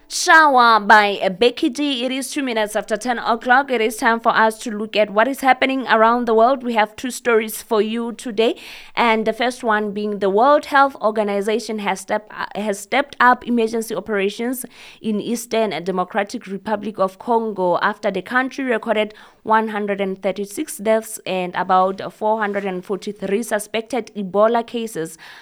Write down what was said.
Shower by Becky G. It is 2 minutes after 10 o'clock. It is time for us to look at what is happening around the world. We have two stories for you today. And the first one being the World Health Organization has stepped up emergency operations in Eastern Democratic Republic of Congo after the country recorded 136 deaths and about 443 suspected Ebola cases.